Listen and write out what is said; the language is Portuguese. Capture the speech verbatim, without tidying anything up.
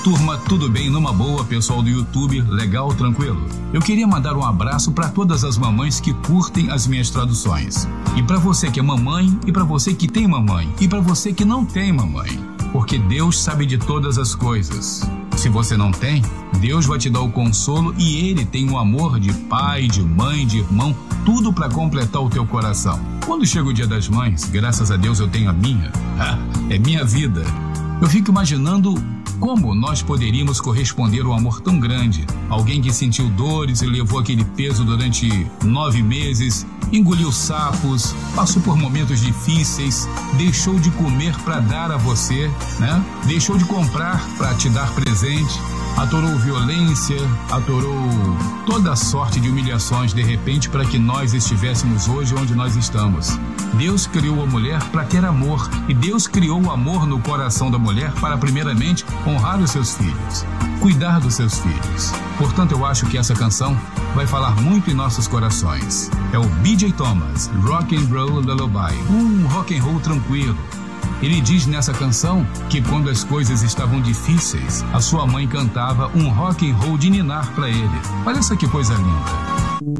Turma, tudo bem? Numa boa, pessoal do YouTube, legal, tranquilo? Eu queria mandar um abraço para todas as mamães que curtem as minhas traduções. E para você que é mamãe, e para você que tem mamãe, e para você que não tem mamãe. Porque Deus sabe de todas as coisas. Se você não tem, Deus vai te dar o consolo e Ele tem o amor de pai, de mãe, de irmão, tudo para completar o teu coração. Quando chega o Dia das Mães, graças a Deus eu tenho a minha, é minha vida. Eu fico imaginando como nós poderíamos corresponder ao amor tão grande. Alguém que sentiu dores e levou aquele peso durante nove meses, engoliu sapos, passou por momentos difíceis, deixou de comer para dar a você, né? Deixou de comprar para te dar presente, atorou violência, atorou toda sorte de humilhações de repente para que nós estivéssemos hoje onde nós estamos. Deus criou a mulher para ter amor e Deus criou o amor no coração da mulher para primeiramente honrar os seus filhos, cuidar dos seus filhos. Portanto, eu acho que essa canção vai falar muito em nossos corações. É o B J Thomas, Rock and Roll Lullaby, um rock and roll tranquilo. Ele diz nessa canção que quando as coisas estavam difíceis, a sua mãe cantava um rock and roll de ninar para ele. Olha só que coisa linda.